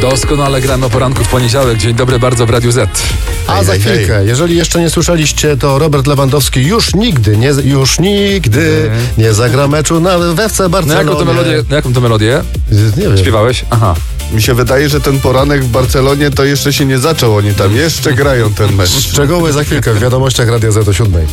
Doskonale grano poranku w poniedziałek. Dzień dobry bardzo w Radiu Z. A za chwilkę, jeżeli jeszcze nie słyszeliście, to Robert Lewandowski już nigdy nie zagra meczu we FC Barcelonie. Jaką to melodię? Nie wiem. Śpiewałeś? Aha. Mi się wydaje, że ten poranek w Barcelonie to jeszcze się nie zaczął. Oni tam jeszcze grają ten mecz. Szczegóły za chwilkę w wiadomościach Radia Z o 7:00.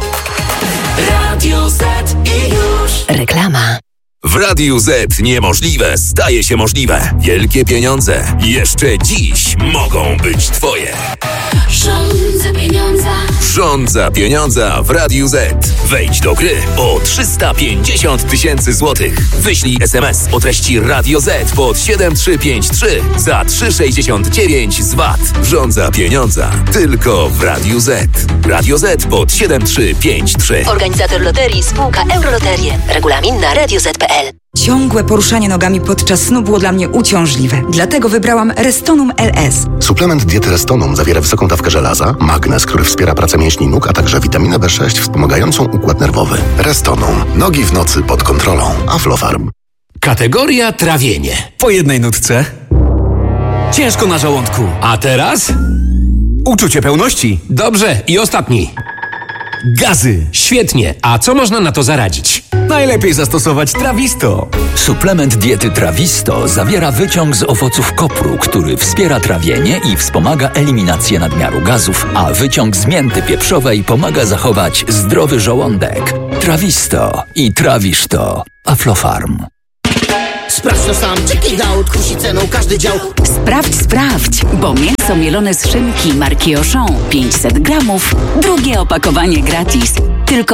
Radio Z i już. Reklama. W Radiu Z niemożliwe staje się możliwe. Wielkie pieniądze jeszcze dziś mogą być twoje. Rządza pieniądza. Rządza pieniądza w Radiu Z. Wejdź do gry o 350 000 złotych. Wyślij SMS o treści Radio Z pod 7353 za 3,69 z VAT. Rządza pieniądza tylko w Radiu Z. Radio Z pod 7353. Organizator loterii spółka Euroloterie. Regulamin na radioz.pl. Ciągłe poruszanie nogami podczas snu było dla mnie uciążliwe. Dlatego wybrałam Restonum LS. Suplement diety Restonum zawiera wysoką dawkę żelaza, magnez, który wspiera pracę mięśni nóg, a także witaminę B6 wspomagającą układ nerwowy. Restonum. Nogi w nocy pod kontrolą. Aflofarm. Kategoria trawienie. Po jednej nutce. Ciężko na żołądku. A teraz? Uczucie pełności. Dobrze. I ostatni. Gazy. Świetnie. A co można na to zaradzić? Najlepiej zastosować Trawisto. Suplement diety Trawisto zawiera wyciąg z owoców kopru, który wspiera trawienie i wspomaga eliminację nadmiaru gazów, a wyciąg z mięty pieprzowej pomaga zachować zdrowy żołądek. Trawisto i trawisz to. Aflofarm. Sprawdź to sam, check it out, kusi ceną każdy dział. Sprawdź, bo mięso mielone z szynki marki Auchan 500 gramów, drugie opakowanie gratis, tylko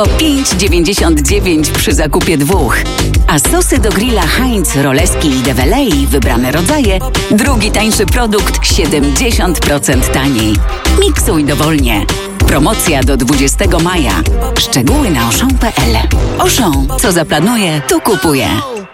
5,99 przy zakupie 2. A sosy do grilla Heinz, Roleski i Develei, wybrane rodzaje, drugi tańszy produkt 70% taniej. Miksuj dowolnie. Promocja do 20 maja. Szczegóły na auchan.pl. Auchan, co zaplanuje, to kupuje.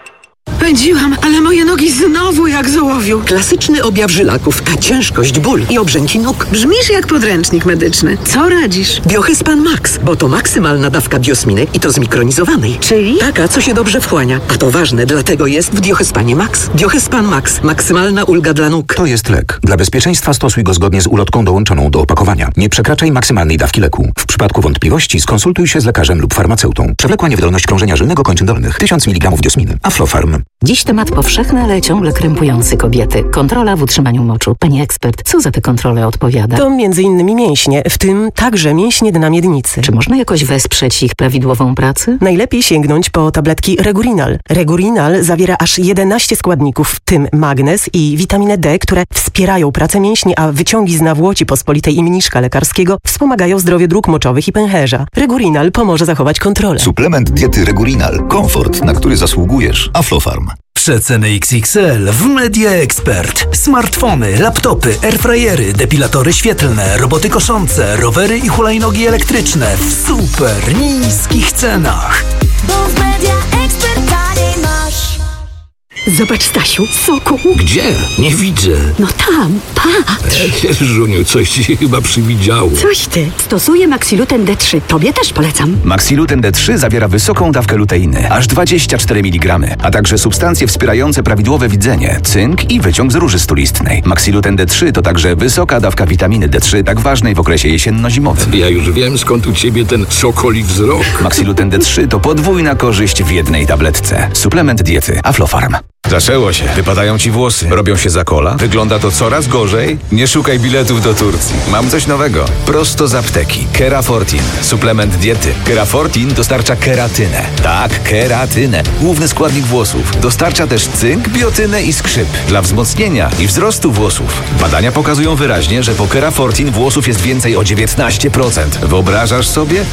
Pędziłam, ale moje nogi znowu jak z ołowiu. Klasyczny objaw żylaków, a ciężkość, ból i obrzęki nóg. Brzmisz jak podręcznik medyczny. Co radzisz? Biohyspan Max, bo to maksymalna dawka biosminy i to zmikronizowanej. Czyli? Taka, co się dobrze wchłania. A to ważne, dlatego jest w Biohyspanie Max. Biohyspan Max. Maksymalna ulga dla nóg. To jest lek. Dla bezpieczeństwa stosuj go zgodnie z ulotką dołączoną do opakowania. Nie przekraczaj maksymalnej dawki leku. W przypadku wątpliwości skonsultuj się z lekarzem lub farmaceutą. Przewlekła niewydolność krążenia żylnego kończyn dolnych. 1000 mg diosminy. Aflofarm. Dziś temat powszechny, ale ciągle krępujący kobiety. Kontrola w utrzymaniu moczu. Pani ekspert, co za te kontrole odpowiada? To m.in. mięśnie, w tym także mięśnie dna miednicy. Czy można jakoś wesprzeć ich prawidłową pracę? Najlepiej sięgnąć po tabletki Regurinal. Regurinal zawiera aż 11 składników, w tym magnez i witaminę D, które wspierają pracę mięśni, a wyciągi z nawłoci pospolitej i mniszka lekarskiego wspomagają zdrowie dróg moczowych i pęcherza. Regurinal pomoże zachować kontrolę. Suplement diety Regurinal. Komfort, na który zasługujesz. Aflofarm. Przeceny XXL w Media Expert. Smartfony, laptopy, airfryery, depilatory świetlne, roboty koszące, rowery i hulajnogi elektryczne w super niskich cenach. Bo w Media Expert taniej masz. Zobacz, Stasiu, soku. Gdzie? Nie widzę. No tam, patrz. Żuniu, coś ci się chyba przywidziało. Coś ty. Stosuję Maxiluten D3. Tobie też polecam. Maxiluten D3 zawiera wysoką dawkę luteiny, aż 24 mg, a także substancje wspierające prawidłowe widzenie, cynk i wyciąg z róży stulistnej. Maxiluten D3 to także wysoka dawka witaminy D3, tak ważnej w okresie jesienno-zimowym. Ja już wiem, skąd u ciebie ten sokoli wzrok. Maxiluten D3 to podwójna korzyść w jednej tabletce. Suplement diety Aflofarm. Zaczęło się. Wypadają ci włosy. Robią się za kola. Wygląda to coraz gorzej. Nie szukaj biletów do Turcji. Mam coś nowego. Prosto z apteki. Kerafortin. Suplement diety. Kerafortin dostarcza keratynę. Tak, keratynę. Główny składnik włosów. Dostarcza też cynk, biotynę i skrzyp. Dla wzmocnienia i wzrostu włosów. Badania pokazują wyraźnie, że po Kerafortin włosów jest więcej o 19%. Wyobrażasz sobie?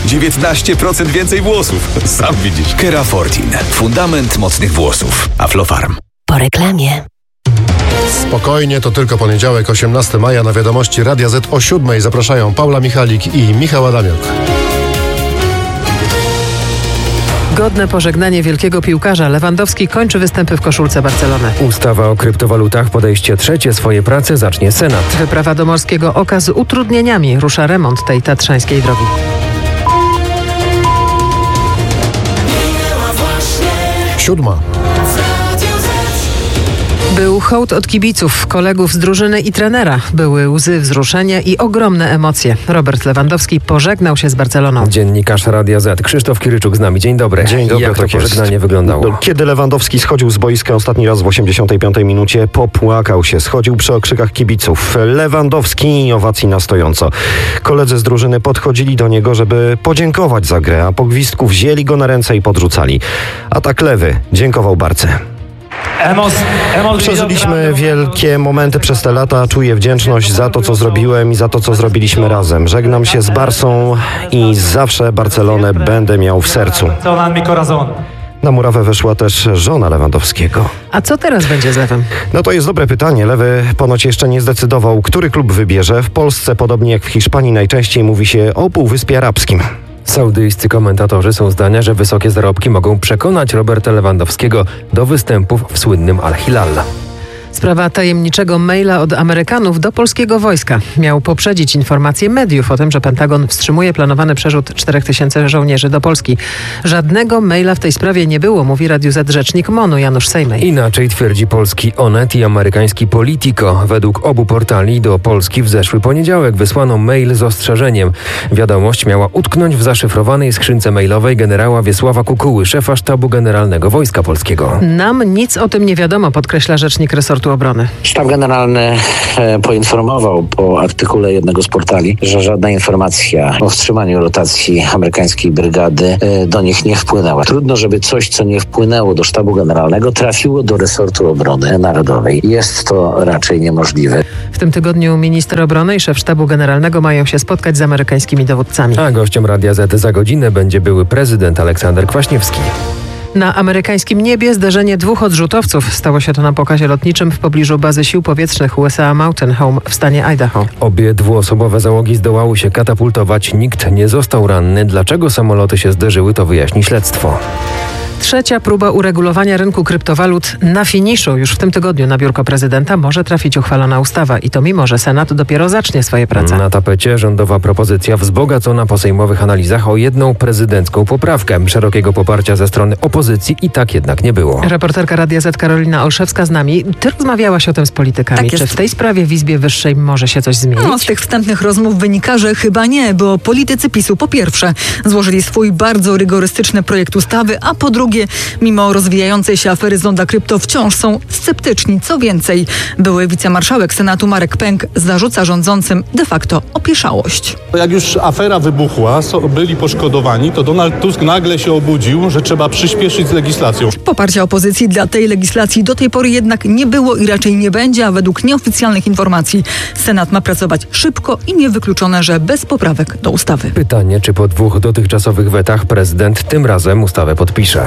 19% więcej włosów. Sam widzisz. Kerafortin. Fundament mocnych włosów. Aflofarm. Po reklamie. Spokojnie, to tylko poniedziałek, 18 maja na wiadomości Radia Z o 7:00. Zapraszają Paula Michalik i Michał Adamiok. Godne pożegnanie wielkiego piłkarza. Lewandowski kończy występy w koszulce Barcelony. Ustawa o kryptowalutach, podejście trzecie, swoje prace zacznie Senat. Wyprawa do Morskiego Oka z utrudnieniami. Rusza remont tej tatrzańskiej drogi. 7:00. Był hołd od kibiców, kolegów z drużyny i trenera. Były łzy wzruszenia i ogromne emocje. Robert Lewandowski pożegnał się z Barceloną. Dziennikarz Radia Z Krzysztof Kiryczuk z nami. Dzień dobry. Dzień dobry. Jak to pożegnanie wyglądało? Kiedy Lewandowski schodził z boiska ostatni raz w 85 minucie, popłakał się. Schodził przy okrzykach kibiców. Lewandowski i owacji na stojąco. Koledzy z drużyny podchodzili do niego, żeby podziękować za grę, a po gwizdku wzięli go na ręce i podrzucali. A tak Lewy dziękował Barce. Przeżyliśmy wielkie momenty przez te lata. Czuję wdzięczność za to, co zrobiłem i za to, co zrobiliśmy razem. Żegnam się z Barcą i zawsze Barcelonę będę miał w sercu. Na murawę weszła też żona Lewandowskiego. A co teraz będzie z Lewem? No to jest dobre pytanie. Lewy ponoć jeszcze nie zdecydował, który klub wybierze. W Polsce, podobnie jak w Hiszpanii, najczęściej mówi się o Półwyspie Arabskim. Saudyjscy komentatorzy są zdania, że wysokie zarobki mogą przekonać Roberta Lewandowskiego do występów w słynnym Al-Hilal. Sprawa tajemniczego maila od Amerykanów do polskiego wojska. Miał poprzedzić informacje mediów o tym, że Pentagon wstrzymuje planowany przerzut 4000 żołnierzy do Polski. Żadnego maila w tej sprawie nie było, mówi Radiu Z rzecznik MON-u Janusz Sejmej. Inaczej twierdzi polski Onet i amerykański Politico. Według obu portali do Polski w zeszły poniedziałek wysłano mail z ostrzeżeniem. Wiadomość miała utknąć w zaszyfrowanej skrzynce mailowej generała Wiesława Kukuły, szefa Sztabu Generalnego Wojska Polskiego. Nam nic o tym nie wiadomo, podkreśla rzecznik resortu obrony. Sztab Generalny poinformował po artykule jednego z portali, że żadna informacja o wstrzymaniu rotacji amerykańskiej brygady do nich nie wpłynęła. Trudno, żeby coś, co nie wpłynęło do Sztabu Generalnego, trafiło do resortu obrony narodowej. Jest to raczej niemożliwe. W tym tygodniu minister obrony i szef Sztabu Generalnego mają się spotkać z amerykańskimi dowódcami. A gościem Radia Z za godzinę będzie były prezydent Aleksander Kwaśniewski. Na amerykańskim niebie zderzenie dwóch odrzutowców. Stało się to na pokazie lotniczym w pobliżu bazy sił powietrznych USA Mountain Home w stanie Idaho. Obie dwuosobowe załogi zdołały się katapultować. Nikt nie został ranny. Dlaczego samoloty się zderzyły, to wyjaśni śledztwo. Trzecia próba uregulowania rynku kryptowalut na finiszu. Już w tym tygodniu na biurko prezydenta może trafić uchwalona ustawa i to mimo, że Senat dopiero zacznie swoje prace. Na tapecie rządowa propozycja wzbogacona po sejmowych analizach o jedną prezydencką poprawkę. Szerokiego poparcia ze strony opozycji i tak jednak nie było. Reporterka Radia Z Karolina Olszewska z nami. Ty rozmawiałaś o tym z politykami. Tak Czy w tej sprawie w Izbie Wyższej może się coś zmienić? No, z tych wstępnych rozmów wynika, że chyba nie, bo politycy PiS-u po pierwsze złożyli swój bardzo rygorystyczny projekt ustawy, a po drugie, mimo rozwijającej się afery z Zonda Krypto wciąż są sceptyczni. Co więcej, były wicemarszałek Senatu Marek Pęk zarzuca rządzącym de facto opieszałość. Jak już afera wybuchła, byli poszkodowani, to Donald Tusk nagle się obudził, że trzeba przyspieszyć z legislacją. Poparcia opozycji dla tej legislacji do tej pory jednak nie było i raczej nie będzie, a według nieoficjalnych informacji Senat ma pracować szybko i niewykluczone, że bez poprawek do ustawy. Pytanie, czy po dwóch dotychczasowych wetach prezydent tym razem ustawę podpisze.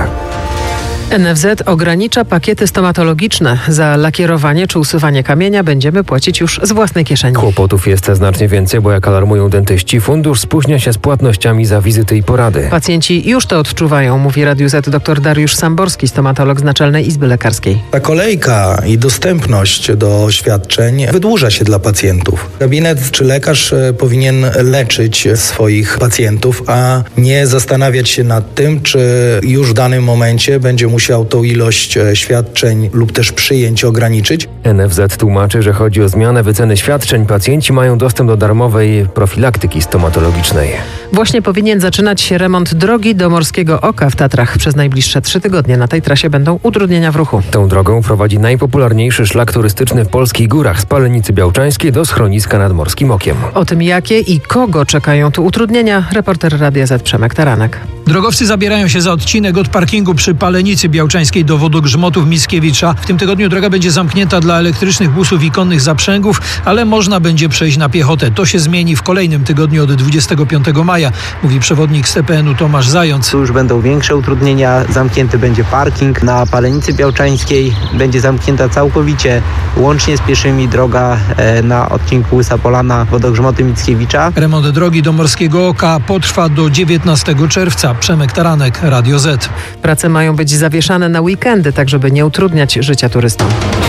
NFZ ogranicza pakiety stomatologiczne. Za lakierowanie czy usuwanie kamienia będziemy płacić już z własnej kieszeni. Kłopotów jest znacznie więcej, bo jak alarmują dentyści, fundusz spóźnia się z płatnościami za wizyty i porady. Pacjenci już to odczuwają, mówi Radiu Z dr Dariusz Samborski, stomatolog z Naczelnej Izby Lekarskiej. Ta kolejka i dostępność do świadczeń wydłuża się dla pacjentów. Gabinet czy lekarz powinien leczyć swoich pacjentów, a nie zastanawiać się nad tym, czy już w danym momencie będzie musiał tą ilość świadczeń lub też przyjęć ograniczyć. NFZ tłumaczy, że chodzi o zmianę wyceny świadczeń. Pacjenci mają dostęp do darmowej profilaktyki stomatologicznej. Właśnie powinien zaczynać się remont drogi do Morskiego Oka w Tatrach. Przez najbliższe 3 tygodnie na tej trasie będą utrudnienia w ruchu. Tą drogą prowadzi najpopularniejszy szlak turystyczny w polskich górach z Palenicy Białczańskiej do schroniska nad Morskim Okiem. O tym, jakie i kogo czekają tu utrudnienia, reporter Radia Z Przemek Taranek. Drogowcy zabierają się za odcinek od parkingu przy Palenicy Białczańskiej do wodogrzmotów Mickiewicza. W tym tygodniu droga będzie zamknięta dla elektrycznych busów i konnych zaprzęgów, ale można będzie przejść na piechotę. To się zmieni w kolejnym tygodniu od 25 maja, mówi przewodnik z TPN-u Tomasz Zając. Tu już będą większe utrudnienia. Zamknięty będzie parking na Palenicy Białczańskiej. Będzie zamknięta całkowicie, łącznie z pieszymi, droga na odcinku Łysa Polana, wodogrzmoty Mickiewicza. Remont drogi do Morskiego Oka potrwa do 19 czerwca. Przemek Taranek, Radio Z. Prace mają być zawieszane na weekendy, tak żeby nie utrudniać życia turystom.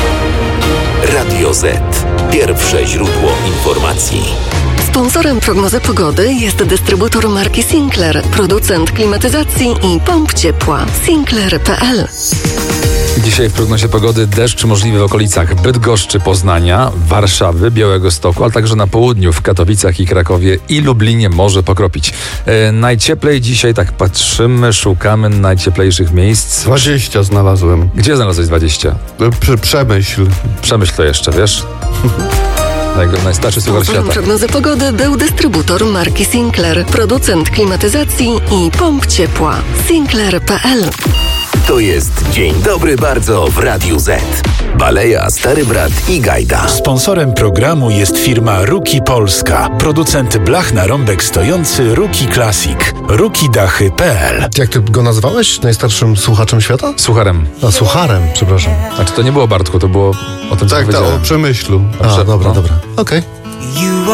Radio Z. Pierwsze źródło informacji. Sponsorem prognozy pogody jest dystrybutor marki Sinclair, producent klimatyzacji i pomp ciepła. Sinclair.pl Dzisiaj w prognozie pogody deszcz możliwy w okolicach Bydgoszczy, Poznania, Warszawy, Białegostoku, ale także na południu w Katowicach i Krakowie i Lublinie może pokropić. Najcieplej dzisiaj, tak patrzymy, szukamy najcieplejszych miejsc. 20 znalazłem. Gdzie znalazłeś 20? Przemyśl. Przemyśl to jeszcze, wiesz? Najstarszy suchar świata. Prognozę pogody był dystrybutor marki Sinclair, producent klimatyzacji i pomp ciepła. Sinclair.pl. To jest Dzień Dobry Bardzo w Radiu Z. Baleja, Stary Brat i Gajda. Sponsorem programu jest firma Ruki Polska. Producent blach na rąbek stojący Ruki Classic. Rukidachy.pl. Jak ty go nazwałeś? Najstarszym słuchaczem świata? Sucharem. A, Sucharem, przepraszam. Znaczy to nie było Bartku, to było o tym, co tak, powiedziałem. Tak, o Przemyślu. Dobra. Okej.